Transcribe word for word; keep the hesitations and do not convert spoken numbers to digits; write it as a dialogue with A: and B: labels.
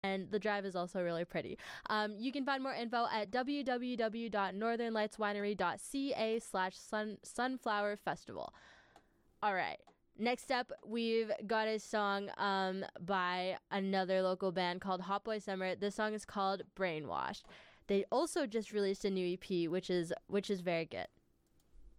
A: And the drive is also really pretty. Um, you can find more info at www.northernlightswinery.ca slash sun sunflower festival. All right. Next up, we've got a song um, by another local band called Hot Boy Summer. This song is called Brainwashed. They also just released a new E P, which is which is very good.